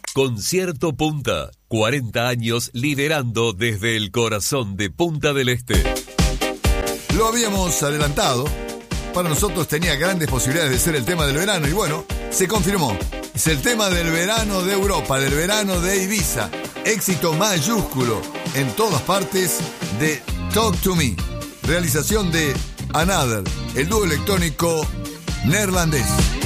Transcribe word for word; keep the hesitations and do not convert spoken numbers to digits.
Concierto Punta, cuarenta años liderando desde el corazón de Punta del Este. Lo habíamos adelantado, para nosotros tenía grandes posibilidades de ser el tema del verano y bueno, se confirmó. Es el tema del verano de Europa, del verano de Ibiza. Éxito mayúsculo en todas partes de Talk to Me. Realización de Another, el dúo electrónico neerlandés.